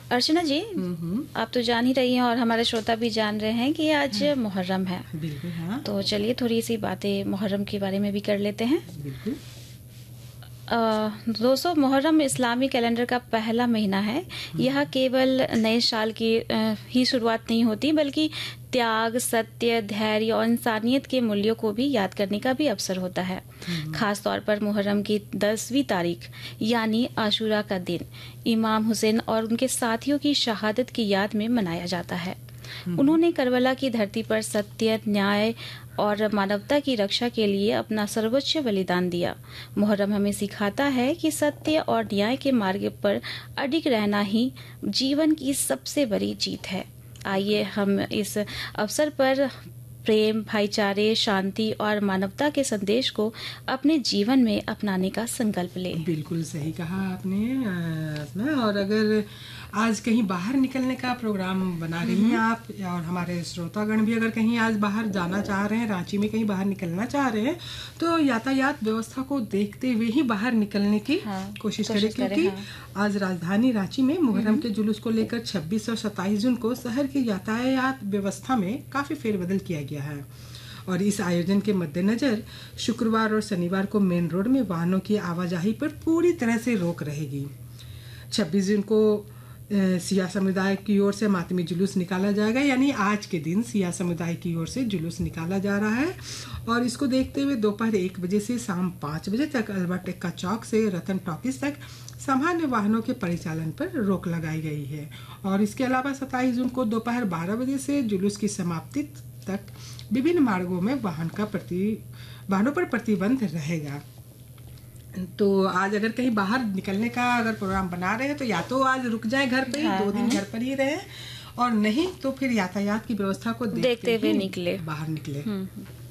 अर्चना जी, आप तो जान ही रही हैं और हमारे श्रोता भी जान रहे हैं कि आज मुहर्रम है। बिल्कुल। हाँ, तो चलिए थोड़ी सी बातें मुहर्रम के बारे में भी कर लेते हैं। बिल्कुल। दोस्तों, मुहर्रम इस्लामी कैलेंडर का पहला महीना है। यह केवल नए साल की ही शुरुआत नहीं होती, बल्कि त्याग, सत्य, धैर्य और इंसानियत के मूल्यों को भी याद करने का भी अवसर होता है। खास तौर पर मुहर्रम की 10वीं तारीख यानी आशूरा का दिन इमाम हुसैन और उनके साथियों की शहादत की याद में मनाया जाता है। उन्होंने करबला की धरती पर सत्य, न्याय और मानवता की रक्षा के लिए अपना सर्वोच्च बलिदान दिया। मुहर्रम हमें सिखाता है कि सत्य और न्याय के मार्ग पर अडिग रहना ही जीवन की सबसे बड़ी जीत है। आइए हम इस अवसर पर प्रेम, भाईचारे, शांति और मानवता के संदेश को अपने जीवन में अपनाने का संकल्प लें। बिल्कुल सही कहा आपने। और अगर आज कहीं बाहर निकलने का प्रोग्राम बना रही हैं आप, और हमारे श्रोतागण भी अगर कहीं आज बाहर जाना चाह रहे हैं, रांची में कहीं बाहर निकलना चाह रहे हैं, तो यातायात व्यवस्था को देखते हुए ही बाहर निकलने की कोशिश करें, क्योंकि आज राजधानी रांची में मुहर्रम के जुलूस को लेकर 26 और 27 जून को शहर की यातायात व्यवस्था में काफी फेरबदल किया गया है। और इस आयोजन के मद्देनजर शुक्रवार और शनिवार को मेन रोड में वाहनों की आवाजाही पर पूरी तरह से रोक रहेगी। 26 जून को सिया समुदाय की ओर से मातमी जुलूस निकाला जाएगा, यानी आज के दिन सिया समुदाय की ओर से जुलूस निकाला जा रहा है। और इसको देखते हुए दोपहर 1 बजे से शाम 5 बजे तक अल्बर्ट एक्का चौक से रतन टॉकीज तक सामान्य वाहनों के परिचालन पर रोक लगाई गई है। और इसके अलावा 27 जून को दोपहर 12 बजे से जुलूस की समाप्ति तक विभिन्न मार्गों में वाहनों पर प्रतिबंध रहेगा। तो आज अगर कहीं बाहर निकलने का अगर प्रोग्राम बना रहे हैं, तो या तो आज रुक जाएं घर पे ही, 2 दिन घर पर ही रहें, और नहीं तो फिर यातायात की व्यवस्था को देखते हुए निकले, बाहर निकले।